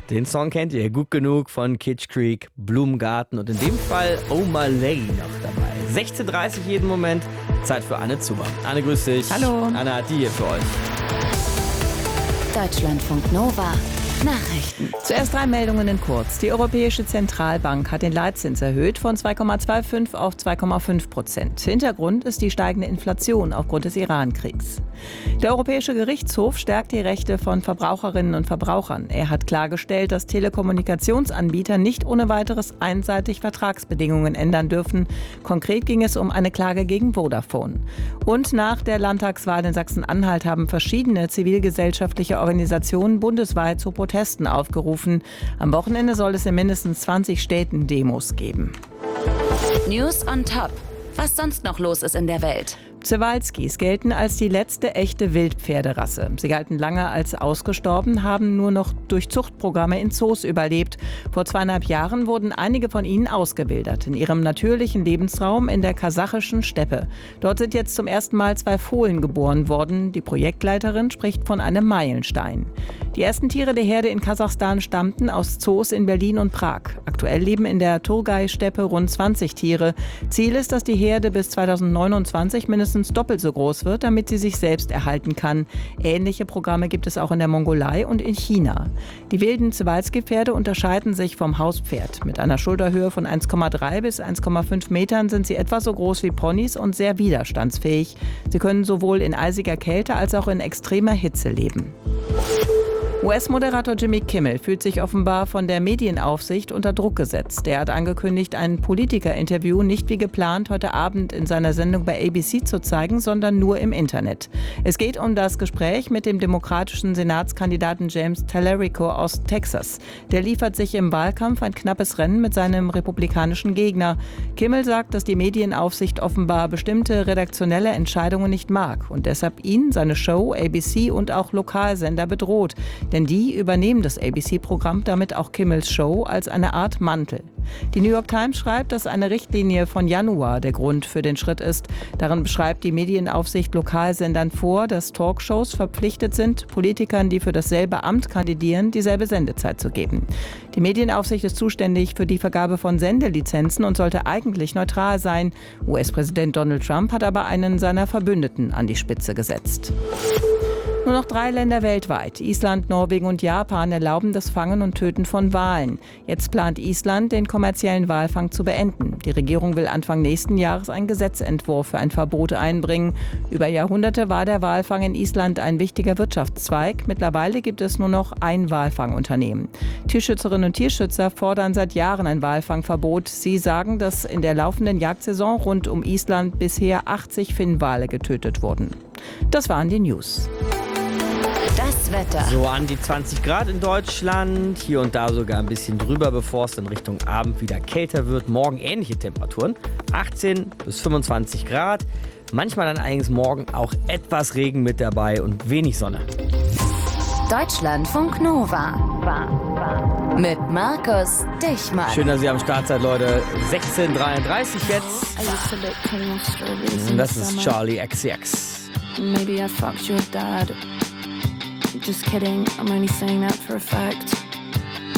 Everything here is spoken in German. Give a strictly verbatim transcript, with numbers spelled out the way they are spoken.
Den Song kennt ihr gut genug von Kitsch Creek, Blumengarten und in dem Fall O'Malley noch dabei. sechzehn Uhr dreißig jeden Moment, Zeit für Anne Zuber. Anne, grüß dich. Hallo. Anne hat die hier für euch. Deutschlandfunk Nova. Nachrichten. Zuerst drei Meldungen in kurz. Die Europäische Zentralbank hat den Leitzins erhöht von zwei Komma fünfundzwanzig auf zwei Komma fünf Prozent. Hintergrund ist die steigende Inflation aufgrund des Iran-Kriegs. Der Europäische Gerichtshof stärkt die Rechte von Verbraucherinnen und Verbrauchern. Er hat klargestellt, dass Telekommunikationsanbieter nicht ohne weiteres einseitig Vertragsbedingungen ändern dürfen. Konkret ging es um eine Klage gegen Vodafone. Und nach der Landtagswahl in Sachsen-Anhalt haben verschiedene zivilgesellschaftliche Organisationen bundesweit zu Protesten aufgerufen. Am Wochenende soll es in mindestens zwanzig Städten Demos geben. News on Top. Was sonst noch los ist in der Welt. Przewalskis gelten als die letzte echte Wildpferderasse. Sie galten lange als ausgestorben, haben nur noch durch Zuchtprogramme in Zoos überlebt. Vor zweieinhalb Jahren wurden einige von ihnen ausgewildert, in ihrem natürlichen Lebensraum in der kasachischen Steppe. Dort sind jetzt zum ersten Mal zwei Fohlen geboren worden. Die Projektleiterin spricht von einem Meilenstein. Die ersten Tiere der Herde in Kasachstan stammten aus Zoos in Berlin und Prag. Aktuell leben in der Turgay-Steppe rund zwanzig Tiere. Ziel ist, dass die Herde bis zweitausendneunundzwanzig mindestens doppelt so groß wird, damit sie sich selbst erhalten kann. Ähnliche Programme gibt es auch in der Mongolei und in China. Die wilden Przewalski-Pferde unterscheiden sich vom Hauspferd. Mit einer Schulterhöhe von eins Komma drei bis eins Komma fünf Metern sind sie etwa so groß wie Ponys und sehr widerstandsfähig. Sie können sowohl in eisiger Kälte als auch in extremer Hitze leben. U S-Moderator Jimmy Kimmel fühlt sich offenbar von der Medienaufsicht unter Druck gesetzt. Er hat angekündigt, ein Politiker-Interview nicht wie geplant heute Abend in seiner Sendung bei A B C zu zeigen, sondern nur im Internet. Es geht um das Gespräch mit dem demokratischen Senatskandidaten James Tallarico aus Texas. Der liefert sich im Wahlkampf ein knappes Rennen mit seinem republikanischen Gegner. Kimmel sagt, dass die Medienaufsicht offenbar bestimmte redaktionelle Entscheidungen nicht mag und deshalb ihn, seine Show, A B C und auch Lokalsender bedroht. Denn die übernehmen das A B C-Programm, damit auch Kimmels Show, als eine Art Mantel. Die New York Times schreibt, dass eine Richtlinie von Januar der Grund für den Schritt ist. Darin beschreibt die Medienaufsicht Lokalsendern vor, dass Talkshows verpflichtet sind, Politikern, die für dasselbe Amt kandidieren, dieselbe Sendezeit zu geben. Die Medienaufsicht ist zuständig für die Vergabe von Sendelizenzen und sollte eigentlich neutral sein. U S-Präsident Donald Trump hat aber einen seiner Verbündeten an die Spitze gesetzt. Nur noch drei Länder weltweit, Island, Norwegen und Japan, erlauben das Fangen und Töten von Walen. Jetzt plant Island, den kommerziellen Walfang zu beenden. Die Regierung will Anfang nächsten Jahres einen Gesetzentwurf für ein Verbot einbringen. Über Jahrhunderte war der Walfang in Island ein wichtiger Wirtschaftszweig. Mittlerweile gibt es nur noch ein Walfangunternehmen. Tierschützerinnen und Tierschützer fordern seit Jahren ein Walfangverbot. Sie sagen, dass in der laufenden Jagdsaison rund um Island bisher achtzig Finnwale getötet wurden. Das waren die News. Das Wetter. So an die zwanzig Grad in Deutschland, hier und da sogar ein bisschen drüber, bevor es in Richtung Abend wieder kälter wird. Morgen ähnliche Temperaturen, achtzehn bis fünfundzwanzig Grad. Manchmal dann allerdings morgen auch etwas Regen mit dabei und wenig Sonne. Deutschlandfunk Nova. Mit Markus Dichmann. Schön, dass ihr am Start seid, Leute. sechzehn Uhr dreiunddreißig jetzt. Und das ist Charlie X C X. Maybe I fucked your dad. Just kidding, I'm only saying that for effect.